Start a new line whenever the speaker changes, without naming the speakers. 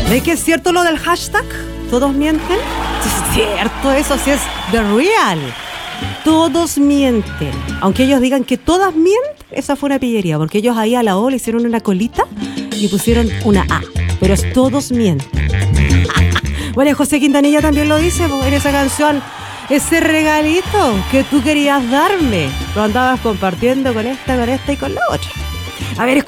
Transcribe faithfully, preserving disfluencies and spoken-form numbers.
¿Ves que es cierto lo del hashtag? ¿Todos mienten? Es cierto eso, sí es the real. Todos mienten. Aunque ellos digan que todas mienten, esa fue una pillería, porque ellos ahí a la O le hicieron una colita y pusieron una A. Pero es todos mienten. Bueno, José Quintanilla también lo dice en esa canción. Ese regalito que tú querías darme, lo andabas compartiendo con esta, con esta y con la otra. A ver,